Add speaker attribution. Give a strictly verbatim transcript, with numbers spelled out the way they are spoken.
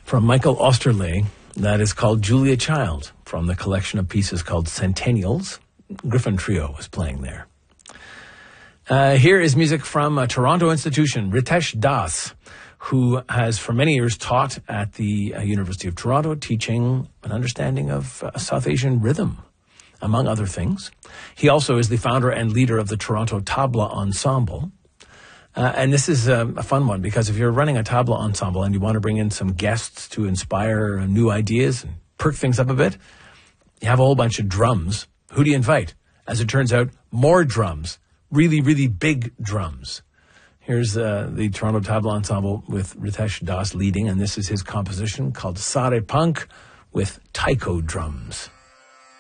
Speaker 1: from Michael Osterley that is called Julia Child from the collection of pieces called Centennials. Griffin Trio was playing there. Uh, here is music from a Toronto institution, Ritesh Das, who has for many years taught at the uh, University of Toronto, teaching an understanding of uh, South Asian rhythm, among other things. He also is the founder and leader of the Toronto Tabla Ensemble. Uh, and this is um, a fun one, because if you're running a tabla ensemble and you want to bring in some guests to inspire new ideas and perk things up a bit, you have a whole bunch of drums. Who do you invite? As it turns out, more drums. Really, really big drums. Here's uh, the Toronto Tabla Ensemble with Ritesh Das leading, and this is his composition called Sare Punk with taiko drums.